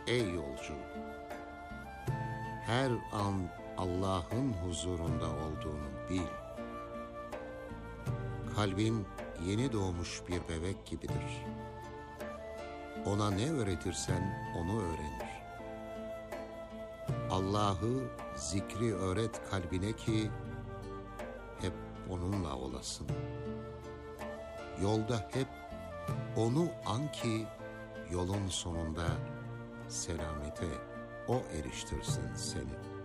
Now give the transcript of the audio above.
Ey yolcu! Her an Allah'ın huzurunda olduğunu bil. Kalbin yeni doğmuş bir bebek gibidir. Ona ne öğretirsen onu öğrenir. Allah'ı, zikri öğret kalbine ki hep onunla olasın. Yolda hep onu an ki yolun sonunda selamete o eriştirsin seni.